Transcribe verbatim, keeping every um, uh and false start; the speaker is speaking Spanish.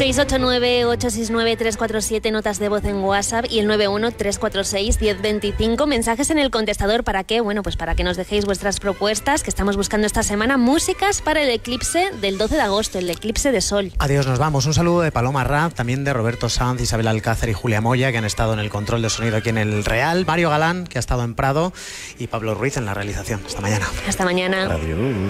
seis ocho nueve, ocho seis nueve, tres cuatro siete, notas de voz en WhatsApp y el nueve uno, tres cuatro seis, uno cero dos cinco, mensajes en el contestador. ¿Para qué? Bueno, pues para que nos dejéis vuestras propuestas, que estamos buscando esta semana músicas para el eclipse del doce de agosto, el eclipse de sol. Adiós, nos vamos. Un saludo de Paloma Raff, también de Roberto Sanz, Isabel Alcácer y Julia Moya, que han estado en el control de sonido aquí en el Real, Mario Galán, que ha estado en Prado, y Pablo Ruiz en la realización. Hasta mañana. Hasta mañana. Adiós.